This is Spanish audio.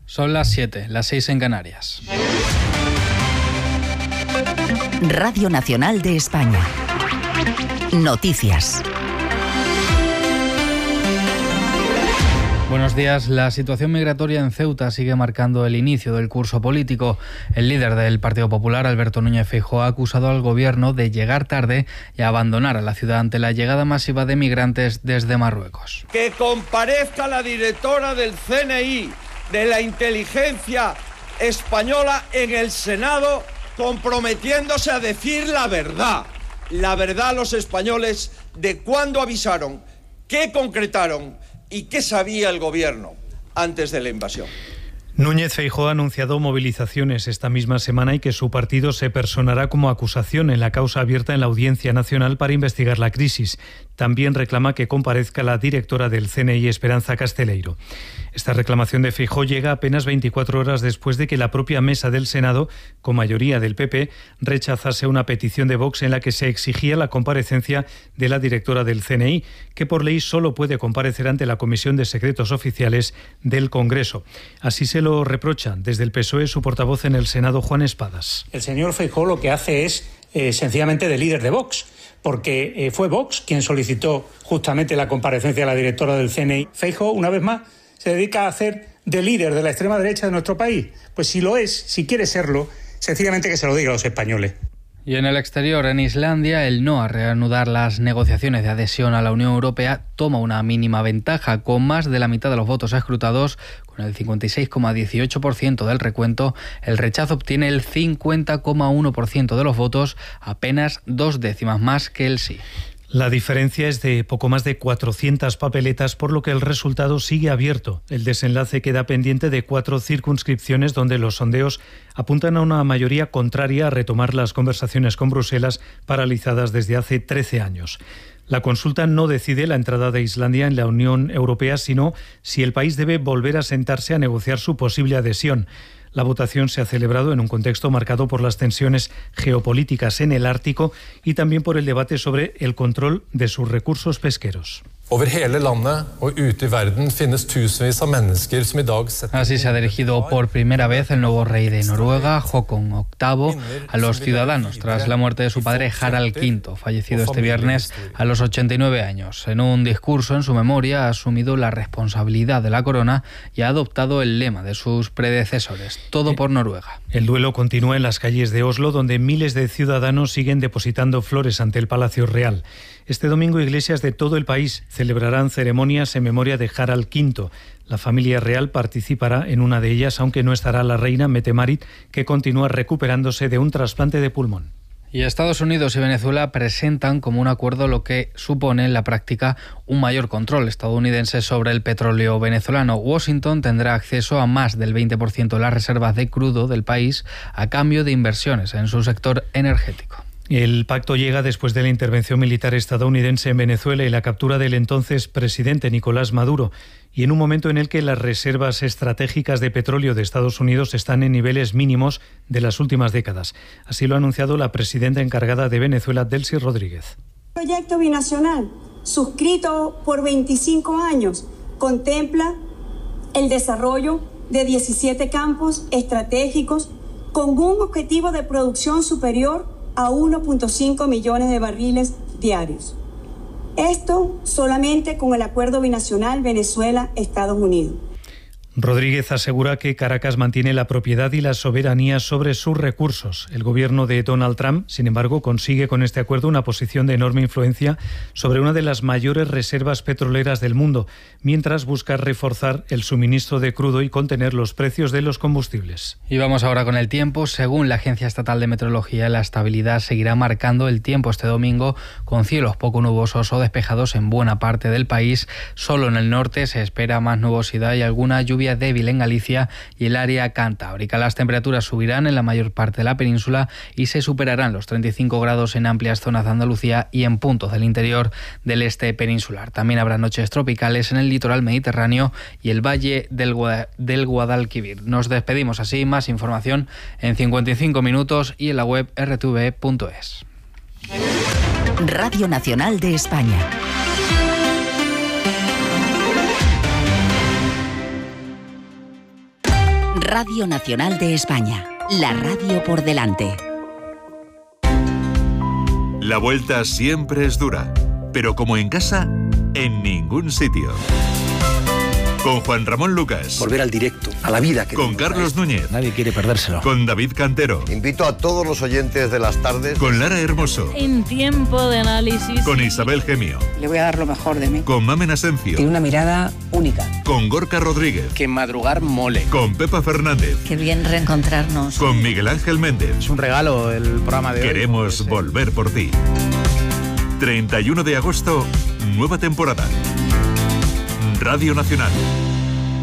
Son las 7, las 6 en Canarias. Radio Nacional de España. Noticias. Buenos días. La situación migratoria en Ceuta sigue marcando el inicio del curso político. El líder del Partido Popular, Alberto Núñez Feijóo, ha acusado al gobierno de llegar tarde y abandonar a la ciudad ante la llegada masiva de migrantes desde Marruecos. Que comparezca la directora del CNI, de la inteligencia española, en el Senado, comprometiéndose a decir la verdad a los españoles de cuándo avisaron, qué concretaron y qué sabía el gobierno antes de la invasión. Núñez Feijóo ha anunciado movilizaciones esta misma semana y que su partido se personará como acusación en la causa abierta en la Audiencia Nacional para investigar la crisis. También reclama que comparezca la directora del CNI, Esperanza Casteleiro. Esta reclamación de Feijóo llega apenas 24 horas después de que la propia mesa del Senado, con mayoría del PP, rechazase una petición de Vox en la que se exigía la comparecencia de la directora del CNI, que por ley solo puede comparecer ante la Comisión de Secretos Oficiales del Congreso. Así se lo reprocha desde el PSOE su portavoz en el Senado, Juan Espadas. El señor Feijóo lo que hace es sencillamente de líder de Vox, porque fue Vox quien solicitó justamente la comparecencia de la directora del CNI. Feijóo, una vez más, se dedica a hacer de líder de la extrema derecha de nuestro país. Pues si lo es, si quiere serlo, sencillamente que se lo diga a los españoles. Y en el exterior, en Islandia, el no a reanudar las negociaciones de adhesión a la Unión Europea toma una mínima ventaja. Con más de la mitad de los votos escrutados, con el 56,18% del recuento, el rechazo obtiene el 50,1% de los votos, apenas 2 décimas más que el sí. La diferencia es de poco más de 400 papeletas, por lo que el resultado sigue abierto. El desenlace queda pendiente de 4 circunscripciones donde los sondeos apuntan a una mayoría contraria a retomar las conversaciones con Bruselas, paralizadas desde hace 13 años. La consulta no decide la entrada de Islandia en la Unión Europea, sino si el país debe volver a sentarse a negociar su posible adhesión. La votación se ha celebrado en un contexto marcado por las tensiones geopolíticas en el Ártico y también por el debate sobre el control de sus recursos pesqueros. Así se ha dirigido por primera vez el nuevo rey de Noruega, Håkon VIII, a los ciudadanos tras la muerte de su padre Harald V, fallecido este viernes a los 89 años. En un discurso en su memoria ha asumido la responsabilidad de la corona y ha adoptado el lema de sus predecesores: todo por Noruega. El duelo continúa en las calles de Oslo, donde miles de ciudadanos siguen depositando flores ante el Palacio Real. Este domingo, iglesias de todo el país celebrarán ceremonias en memoria de Harald V. La familia real participará en una de ellas, aunque no estará la reina Mette-Marit, que continúa recuperándose de un trasplante de pulmón. Y Estados Unidos y Venezuela presentan como un acuerdo lo que supone en la práctica un mayor control estadounidense sobre el petróleo venezolano. Washington tendrá acceso a más del 20% de las reservas de crudo del país a cambio de inversiones en su sector energético. El pacto llega después de la intervención militar estadounidense en Venezuela y la captura del entonces presidente Nicolás Maduro, y en un momento en el que las reservas estratégicas de petróleo de Estados Unidos están en niveles mínimos de las últimas décadas. Así lo ha anunciado la presidenta encargada de Venezuela, Delcy Rodríguez. El proyecto binacional, suscrito por 25 años, contempla el desarrollo de 17 campos estratégicos con un objetivo de producción superior a 1.5 millones de barriles diarios. Esto solamente con el acuerdo binacional Venezuela-Estados Unidos. Rodríguez asegura que Caracas mantiene la propiedad y la soberanía sobre sus recursos. El gobierno de Donald Trump, sin embargo, consigue con este acuerdo una posición de enorme influencia sobre una de las mayores reservas petroleras del mundo, mientras busca reforzar el suministro de crudo y contener los precios de los combustibles. Y vamos ahora con el tiempo. Según la Agencia Estatal de Meteorología, la estabilidad seguirá marcando el tiempo este domingo, con cielos poco nubosos o despejados en buena parte del país. Solo en el norte se espera más nubosidad y alguna lluvia débil en Galicia y el área cantábrica. Las temperaturas subirán en la mayor parte de la península y se superarán los 35 grados en amplias zonas de Andalucía y en puntos del interior del este peninsular. También habrá noches tropicales en el litoral mediterráneo y el valle del Guadalquivir. Nos despedimos así. Más información en 55 minutos y en la web rtv.es. Radio Nacional de España. Radio Nacional de España, la radio por delante. La vuelta siempre es dura, pero como en casa, en ningún sitio. Con Juan Ramón Lucas. Volver al directo, a la vida. Con Carlos Núñez. Nadie quiere perdérselo. Con David Cantero. Invito a todos los oyentes de las tardes. Con Lara Hermoso. En tiempo de análisis. Con Isabel Gemio. Le voy a dar lo mejor de mí. Con Mamen Asencio. Tiene una mirada única. Con Gorka Rodríguez. Que madrugar mole. Con Pepa Fernández. Qué bien reencontrarnos. Con Miguel Ángel Méndez. Es un regalo el programa de hoy. Queremos volver por ti. 31 de agosto, nueva temporada. Radio Nacional.